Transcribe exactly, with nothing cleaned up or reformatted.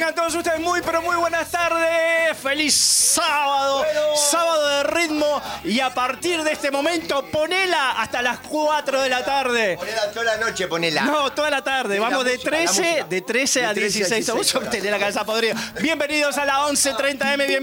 Tengan todos ustedes muy, pero muy buenas tardes. Feliz sábado, bueno. Sábado de ritmo. Y a partir de este momento, ponela hasta las cuatro de la tarde. Ponela toda la noche, ponela. No, toda la tarde. De Vamos la de música, trece, la de trece a dieciséis. Vos tenés la cabeza podrida. Bienvenidos a la once treinta eme.